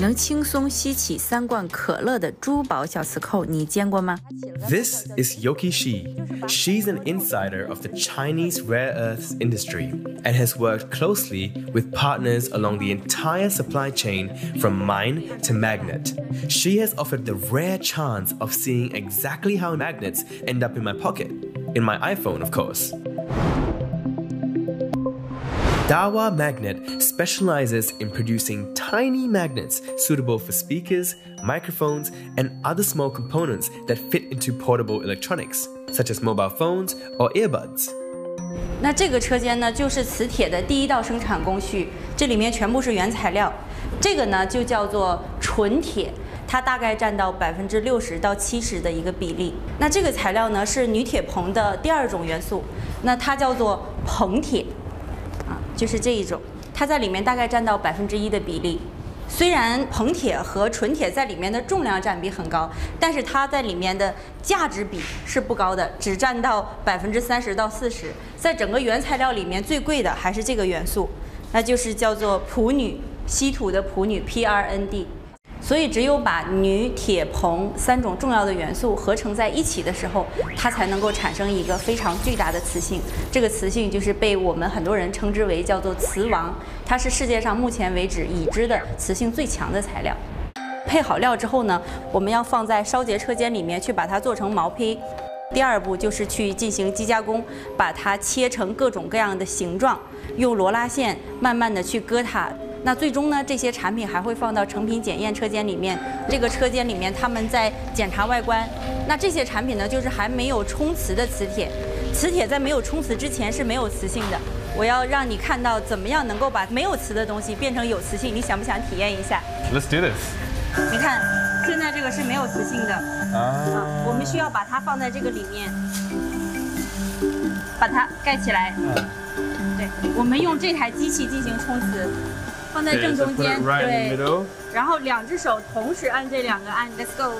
能轻松吸起3罐可乐的珠宝小磁扣，你见过吗 ？This is Yoki Shi. She's an insider of the Chinese rare earths industry and has worked closely with partners along the entire supply chain from mine to magnet. She has offered the rare chance of seeing exactly how magnets end up in my pocket, in my iPhone, of course. Dahua Magnet specializes in producing tiny magnets suitable for speakers, microphones, and other small components that fit into portable electronics, such as mobile phones or earbuds. 那这个车间呢，就是磁铁的第一道生产工序，这里面全部是原材料。这个呢就叫做纯铁，它大概占到60%到70%的一个比例。那这个材料呢是铝铁硼的第2种元素，那它叫做硼铁。 就是这一种，它在里面大概占到1%的比例。虽然硼铁和纯铁在里面的重量占比很高，但是它在里面的价值比是不高的，只占到30%到40%。在整个原材料里面最贵的还是这个元素，那就是叫做硼铝，稀土的硼铝 PrNd。 所以，只有把铝、铁、硼3种重要的元素合成在一起的时候，它才能够产生一个非常巨大的磁性。这个磁性就是被我们很多人称之为叫做磁王，它是世界上目前为止已知的磁性最强的材料。配好料之后呢，我们要放在烧结车间里面去把它做成毛坯。第2步就是去进行机加工，把它切成各种各样的形状，用罗拉线慢慢的去割它。 那最终呢，这些产品还会放到成品检验车间里面。这个车间里面，他们在检查外观。那这些产品呢，就是还没有冲磁的磁铁。磁铁在没有冲磁之前是没有磁性的。我要让你看到怎么样能够把没有磁的东西变成有磁性。你想不想体验一下 ？Let's do this。 你看，现在这个是没有磁性的啊，我们需要把它放在这个里面，把它盖起来。对，我们用这台机器进行冲磁。 放在正中间，对，然后2只手同时按这2个按 ，Let's go。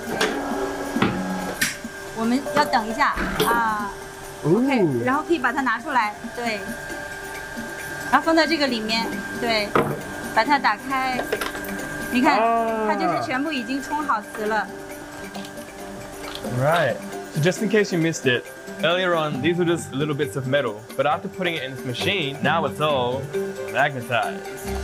我们要等一下啊 ，OK， 然后可以把它拿出来，对，然后放在这个里面，对，把它打开，你看，它就是全部已经冲好磁了。 Right. So just in case you missed it, earlier on these were just little bits of metal, but after putting it in this machine, now it's all magnetized.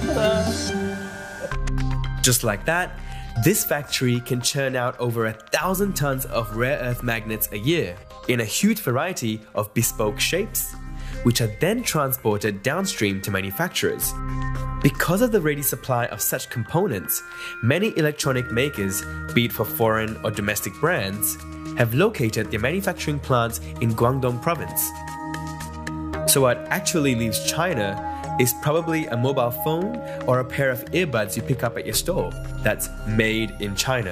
Just like that, this factory can churn out over 1,000 tons of rare earth magnets a year in a huge variety of bespoke shapes, which are then transported downstream to manufacturers. Because of the ready supply of such components, many electronic makers, be it for foreign or domestic brands, have located their manufacturing plants in Guangdong province. So what actually leaves China is probably a mobile phone or a pair of earbuds you pick up at your store that's made in China.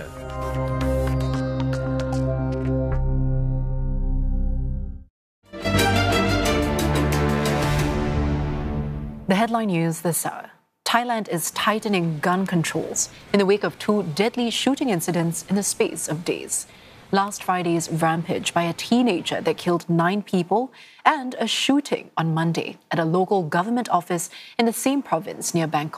The headline news this hour. Thailand is tightening gun controls in the wake of 2 deadly shooting incidents in the space of days. Last Friday's rampage by a teenager that killed 9 people and a shooting on Monday at a local government office in the same province near Bangkok.